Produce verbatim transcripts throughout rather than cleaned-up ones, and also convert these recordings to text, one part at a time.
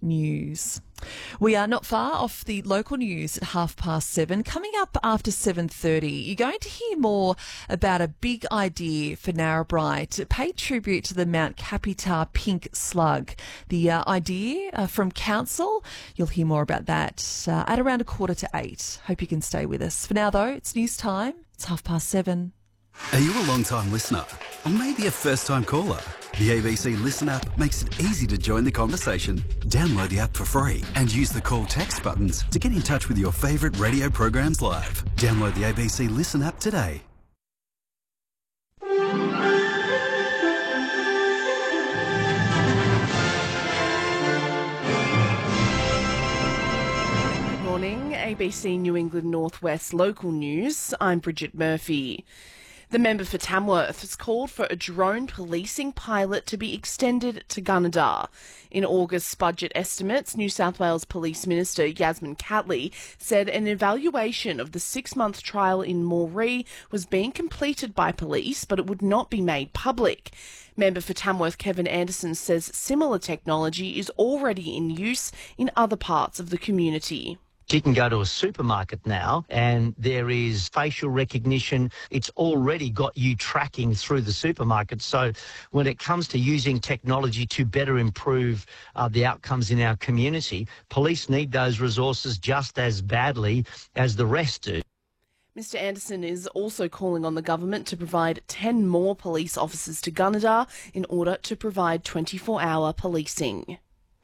News. We are not far off the local news at half past seven. Coming up after seven thirty, you're going to hear more about a big idea for Narrabri to pay tribute to the Mount Capitar pink slug. The uh, idea uh, from Council, you'll hear more about that uh, at around a quarter to eight. Hope you can stay with us. For now, though, it's news time. It's half past seven. Are you a long-time listener? Or maybe a first-time caller? The A B C Listen app makes it easy to join the conversation. Download the app for free and use the call text buttons to get in touch with your favourite radio programs live. Download the A B C Listen app today. Good morning, A B C New England Northwest local news. I'm Bridget Murphy. The member for Tamworth has called for a drone policing pilot to be extended to Gunnedah. In August's budget estimates, New South Wales Police Minister Yasmin Catley said an evaluation of the six-month trial in Moree was being completed by police, but it would not be made public. Member for Tamworth Kevin Anderson says similar technology is already in use in other parts of the community. You can go to a supermarket now and there is facial recognition. It's already got you tracking through the supermarket. So when it comes to using technology to better improve uh, the outcomes in our community, police need those resources just as badly as the rest do. Mister Anderson is also calling on the government to provide ten more police officers to Gunnedah in order to provide twenty-four hour policing.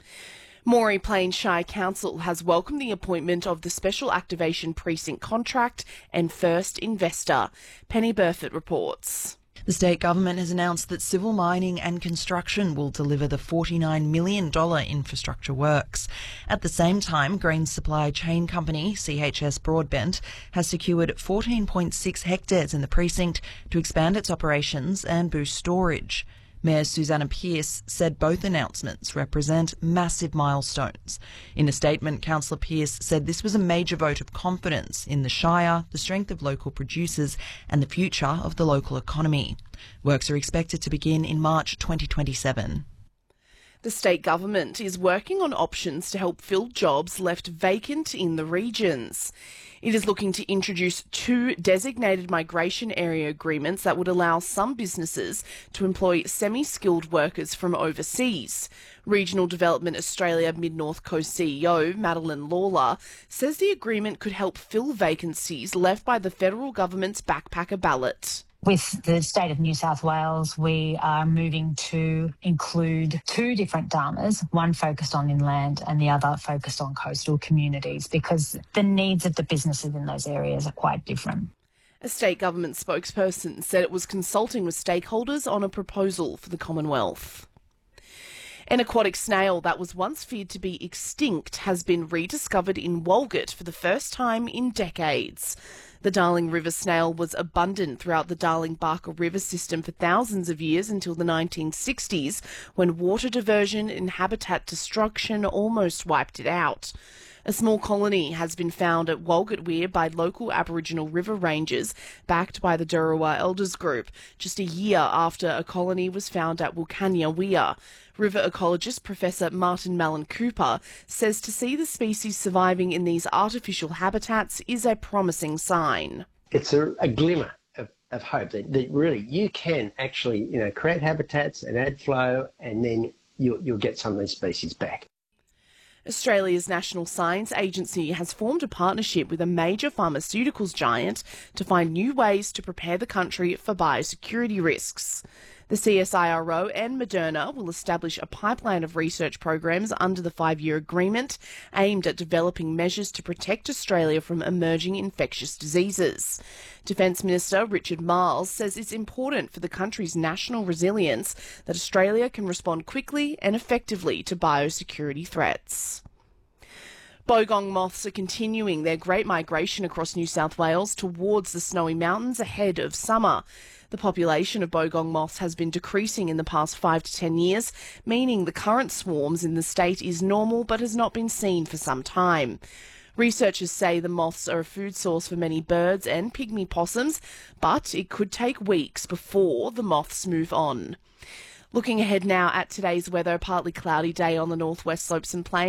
Moree Plains Shire Council has welcomed the appointment of the Special Activation Precinct contract and first investor. Penny Burford reports. The state government has announced that civil mining and construction will deliver the forty-nine million dollars infrastructure works. At the same time, grain supply chain company C H S Broadbent has secured fourteen point six hectares in the precinct to expand its operations and boost storage. Mayor Susanna Pearce said both announcements represent massive milestones. In a statement, Councillor Pearce said this was a major vote of confidence in the Shire, the strength of local producers and the future of the local economy. Works are expected to begin in March twenty twenty-seven. The state government is working on options to help fill jobs left vacant in the regions. It is looking to introduce two designated migration area agreements that would allow some businesses to employ semi-skilled workers from overseas. Regional Development Australia Mid-North Coast C E O Madeline Lawler says the agreement could help fill vacancies left by the federal government's backpacker ballot. With the state of New South Wales, we are moving to include two different dharmas, one focused on inland and the other focused on coastal communities, because the needs of the businesses in those areas are quite different. A state government spokesperson said it was consulting with stakeholders on a proposal for the Commonwealth. An aquatic snail that was once feared to be extinct has been rediscovered in Walgett for the first time in decades. The Darling River snail was abundant throughout the Darling Barker River system for thousands of years until the nineteen sixties, when water diversion and habitat destruction almost wiped it out. A small colony has been found at Walgett Weir by local Aboriginal river rangers, backed by the Durawa Elders Group, just a year after a colony was found at Wilcannia Weir. River ecologist Professor Martin Mallon Cooper says to see the species surviving in these artificial habitats is a promising sign. It's a, a glimmer of, of hope that, that really you can actually, you know, create habitats and add flow, and then you'll, you'll get some of these species back. Australia's National Science Agency has formed a partnership with a major pharmaceuticals giant to find new ways to prepare the country for biosecurity risks. The C S I R O and Moderna will establish a pipeline of research programs under the five-year agreement aimed at developing measures to protect Australia from emerging infectious diseases. Defence Minister Richard Marles says it's important for the country's national resilience that Australia can respond quickly and effectively to biosecurity threats. Bogong moths are continuing their great migration across New South Wales towards the Snowy Mountains ahead of summer. The population of bogong moths has been decreasing in the past five to ten years, meaning the current swarms in the state is normal but has not been seen for some time. Researchers say the moths are a food source for many birds and pygmy possums, but it could take weeks before the moths move on. Looking ahead now at today's weather, partly cloudy day on the northwest slopes and plains.